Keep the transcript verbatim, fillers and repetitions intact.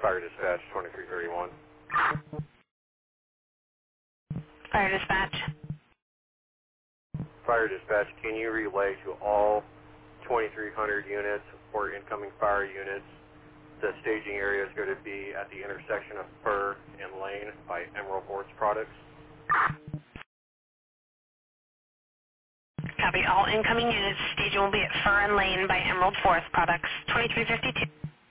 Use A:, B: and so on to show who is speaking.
A: Fire Dispatch twenty-three thirty-one.
B: Fire Dispatch.
A: Fire Dispatch, can you relay to all twenty-three hundred units or incoming fire units the staging area is going to be at the intersection of Fur and Lane by Emerald Boards Products?
B: Copy. All incoming units. Staging will be at Fur and Lane by Emerald Forest Products. twenty-three fifty-two.